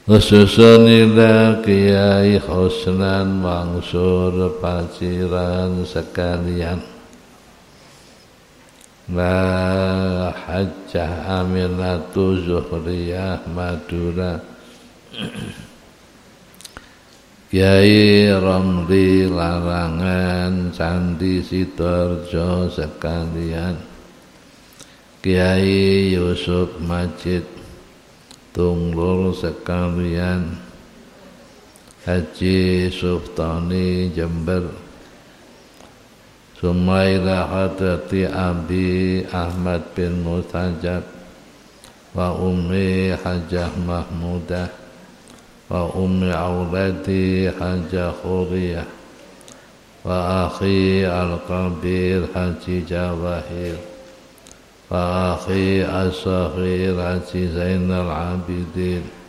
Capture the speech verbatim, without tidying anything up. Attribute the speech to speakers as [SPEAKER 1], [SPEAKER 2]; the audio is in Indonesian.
[SPEAKER 1] Khususun ila Kiai Husnan Mansur Paciran sekalian, La Hajjah Aminatu Zuhriyah Madura, Kiai Romli Larangan Candi Sidoarjo sekalian, Kiai Yusuf Majid Tunglur sekalian, Haji Suftani Jember, Sumaila Hadrati Abi Ahmad bin Mustajab, wa Ummi Hajjah Mahmudah, wa Ummi Auladi Hajjah Khuriyah, wa Akhi Al-Kabir Haji Jawahir, wa akhi as-saghir Haji Zainal Abidin,